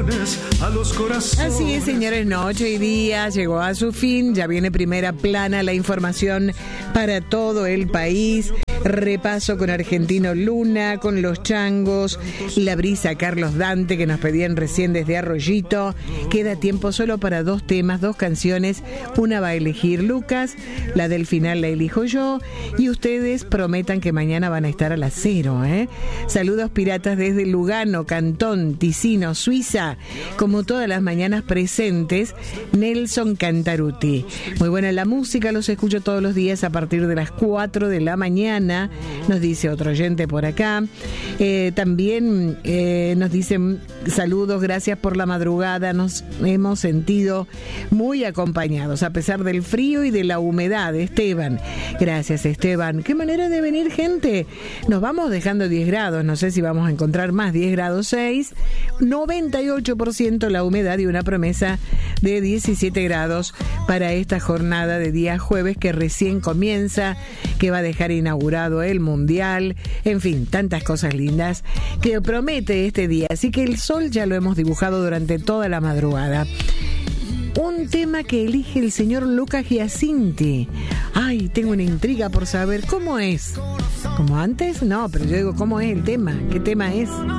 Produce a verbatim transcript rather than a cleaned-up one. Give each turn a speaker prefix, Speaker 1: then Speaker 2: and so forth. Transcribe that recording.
Speaker 1: a los corazones.
Speaker 2: Así es, señores, noche y día llegó a su fin. Ya viene primera plana la información para todo el país. Repaso con Argentino Luna, con Los Changos, La Brisa, Carlos Dante, que nos pedían recién desde Arroyito. Queda tiempo solo para dos temas, dos canciones. Una va a elegir Lucas, la del final la elijo yo. Y ustedes prometan que mañana van a estar a las cero, ¿eh? Saludos piratas desde Lugano, Cantón, Ticino, Suiza. Como todas las mañanas presentes, Nelson Cantaruti. Muy buena la música, los escucho todos los días a partir de las cuatro de la mañana. Nos dice otro oyente por acá. Eh, también eh, nos dicen saludos, gracias por la madrugada. Nos hemos sentido muy acompañados a pesar del frío y de la humedad. Esteban, gracias Esteban. Qué manera de venir, gente. Nos vamos dejando diez grados, no sé si vamos a encontrar más. Diez grados seis, noventa y ocho por ciento la humedad y una promesa de diecisiete grados para esta jornada de día jueves que recién comienza, que va a dejar inaugurado el Mundial, en fin, tantas cosas lindas que promete este día. Así que el sol ya lo hemos dibujado durante toda la madrugada. Un tema que elige el señor Lucas Giacinti. Ay, tengo una intriga por saber cómo es. ¿Como antes? No, pero yo digo, ¿cómo es el tema? ¿Qué tema es?